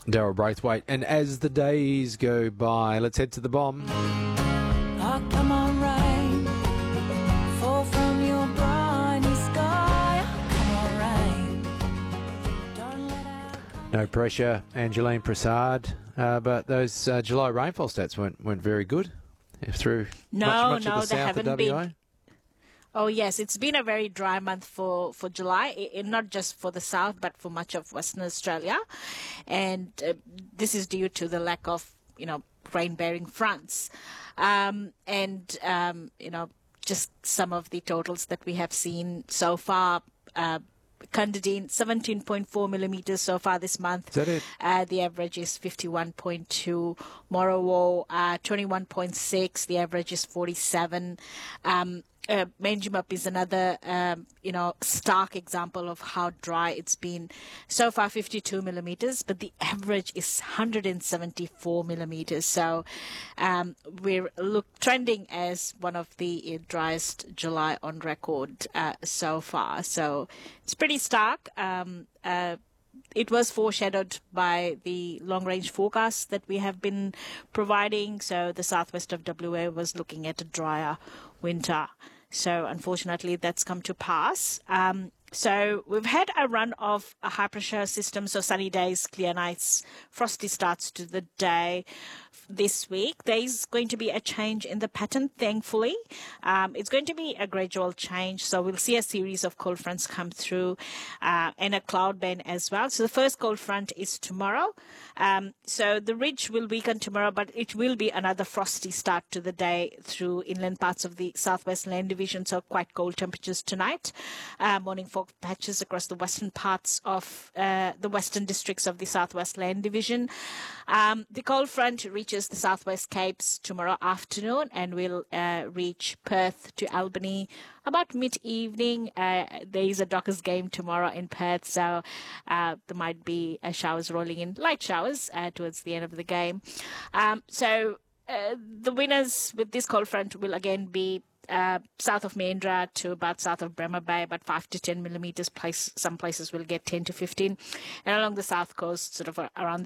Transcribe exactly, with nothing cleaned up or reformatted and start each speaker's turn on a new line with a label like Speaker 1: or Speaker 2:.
Speaker 1: Daryl Braithwaite. And as the days go by, let's head to the bomb.
Speaker 2: Oh, come on, rain, fall from your briny sky. Oh, come on, rain, don't let out.
Speaker 1: No pressure, Angeline Prasad. Uh, but those uh, July rainfall stats weren't weren't very good through
Speaker 3: No,
Speaker 1: much, much
Speaker 3: no,
Speaker 1: of the
Speaker 3: they
Speaker 1: south
Speaker 3: haven't
Speaker 1: of W A.
Speaker 3: been. Oh, yes, it's been a very dry month for, for July, I, I- not just for the south, but for much of Western Australia. And uh, this is due to the lack of, you know, rain-bearing fronts. Um, and, um, you know, just some of the totals that we have seen so far. Uh, Cunderdine, seventeen point four millimeters so far this month.
Speaker 1: Is that it?
Speaker 3: Uh, the average is fifty-one point two. Morowo, uh, twenty-one point six. The average is forty-seven. Um, uh, Manjimup is another, um, you know, stark example of how dry it's been. So far, fifty-two millimeters, but the average is one hundred seventy-four millimeters. So um, we're look trending as one of the uh, driest July on record uh, so far. So it's pretty stark. Um, uh, It was foreshadowed by the long-range forecasts that we have been providing. So the southwest of W A was looking at a drier winter. So unfortunately, that's come to pass. Um, so we've had a run of a high-pressure system, so sunny days, clear nights, frosty starts to the day. This week, there's going to be a change in the pattern, thankfully. Um, it's going to be a gradual change, so we'll see a series of cold fronts come through uh, and a cloud band as well. So the first cold front is tomorrow. Um, so the ridge will weaken tomorrow, but it will be another frosty start to the day through inland parts of the southwest land division, so quite cold temperatures tonight. Uh, morning fog patches across the western parts of uh, the western districts of the southwest land division. Um, the cold front reaches the southwest Capes tomorrow afternoon and will uh, reach Perth to Albany about mid-evening. Uh, there is a Dockers game tomorrow in Perth, so uh, there might be uh, showers rolling in, light showers uh, towards the end of the game. Um, so uh, the winners with this cold front will again be Uh, south of Meandra to about south of Bremer Bay, about five to ten millimeters. Place, some places will get ten to fifteen. And along the south coast, sort of around